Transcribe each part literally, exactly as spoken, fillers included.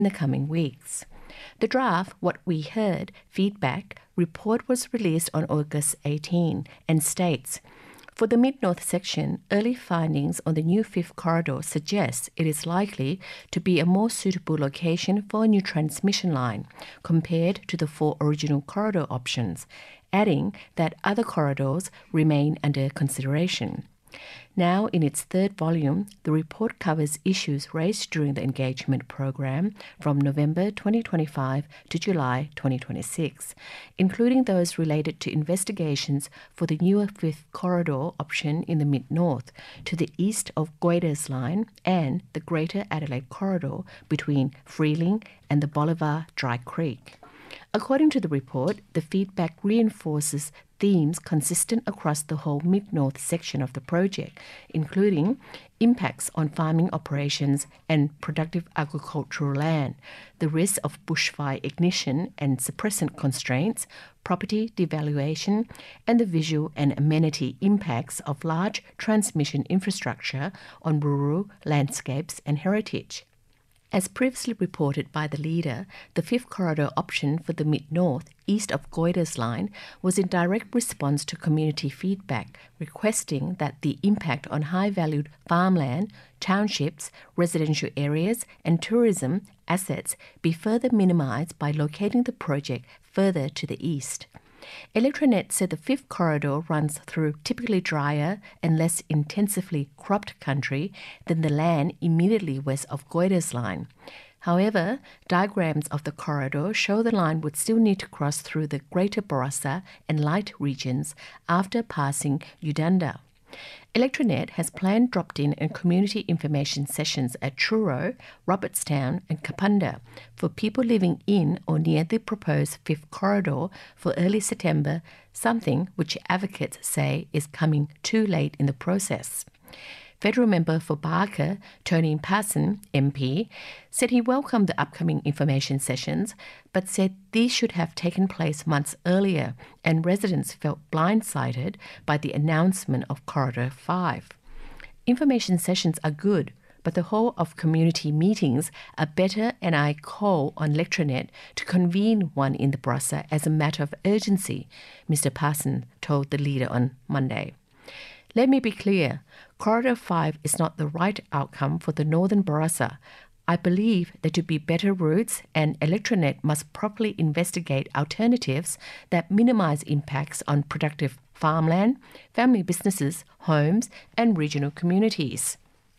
in the coming weeks. The draft What We Heard feedback report was released on August eighteenth and states, for the Mid-North section, early findings on the new Fifth Corridor suggest it is likely to be a more suitable location for a new transmission line compared to the four original corridor options, adding that other corridors remain under consideration. Now, in its third volume, the report covers issues raised during the engagement program from November twenty twenty-five to July twenty twenty-six, including those related to investigations for the newer Fifth Corridor option in the Mid-North to the east of Goyder's Line and the Greater Adelaide Corridor between Freeling and the Bolivar Dry Creek. According to the report, the feedback reinforces themes consistent across the whole Mid-North section of the project, including impacts on farming operations and productive agricultural land, the risk of bushfire ignition and suppressant constraints, property devaluation, and the visual and amenity impacts of large transmission infrastructure on rural landscapes and heritage. As previously reported by the leader, the Fifth Corridor option for the Mid-North, east of Goyder's Line, was in direct response to community feedback requesting that the impact on high-valued farmland, townships, residential areas, and tourism assets be further minimised by locating the project further to the east. Electranet said the Fifth Corridor runs through typically drier and less intensively cropped country than the land immediately west of Goyder's Line. However, diagrams of the corridor show the line would still need to cross through the Greater Barossa and Light regions after passing Udunda. Electranet has planned drop-in and community information sessions at Truro, Robertstown and Kapunda for people living in or near the proposed Fifth Corridor for early September, something which advocates say is coming too late in the process. Federal member for Barker, Tony Parson, M P, said he welcomed the upcoming information sessions, but said these should have taken place months earlier, and residents felt blindsided by the announcement of Corridor five. Information sessions are good, but the whole of community meetings are better, and I call on Electranet to convene one in the Barossa as a matter of urgency, Mister Parson told the leader on Monday. Let me be clear, Corridor five is not the right outcome for the Northern Barossa. I believe there to be better routes, and Electranet must properly investigate alternatives that minimise impacts on productive farmland, family businesses, homes and regional communities.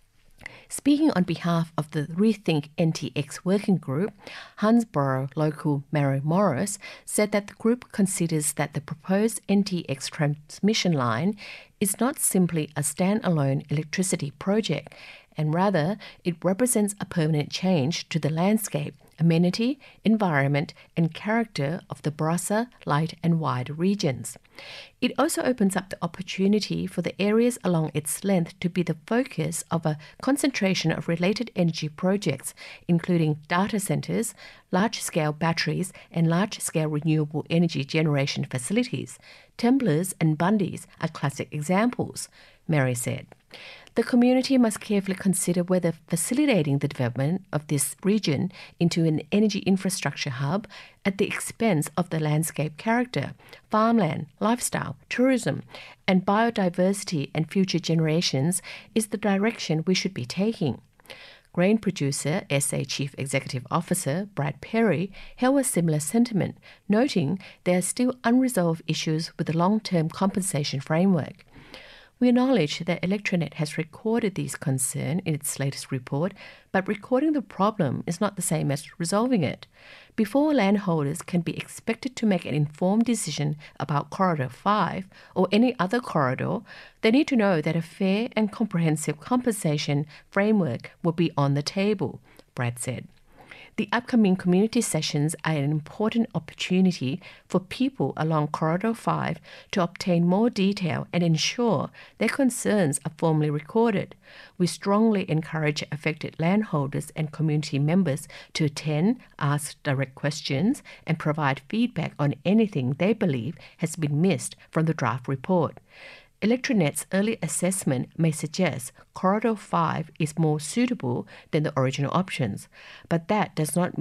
Speaking on behalf of the Rethink N T X working group, Hunnsborough local Mary Morris said that the group considers that the proposed N T X transmission line is not simply a standalone electricity project, and rather it represents a permanent change to the landscape, amenity, environment and character of the Barossa, Light and Wide regions. It also opens up the opportunity for the areas along its length to be the focus of a concentration of related energy projects, including data centres, large-scale batteries and large-scale renewable energy generation facilities. Templars and Bundys are classic examples, Mary said. The community must carefully consider whether facilitating the development of this region into an energy infrastructure hub at the expense of the landscape character, farmland, lifestyle, tourism, and biodiversity and future generations is the direction we should be taking. Grain producer S A Chief Executive Officer Brad Perry held a similar sentiment, noting there are still unresolved issues with the long-term compensation framework. We acknowledge that Electranet has recorded these concerns in its latest report, but recording the problem is not the same as resolving it. Before landholders can be expected to make an informed decision about Corridor five or any other corridor, they need to know that a fair and comprehensive compensation framework will be on the table, Brad said. The upcoming community sessions are an important opportunity for people along Corridor five to obtain more detail and ensure their concerns are formally recorded. We strongly encourage affected landholders and community members to attend, ask direct questions, and provide feedback on anything they believe has been missed from the draft report. Electronet's early assessment may suggest Corridor five is more suitable than the original options, but that does not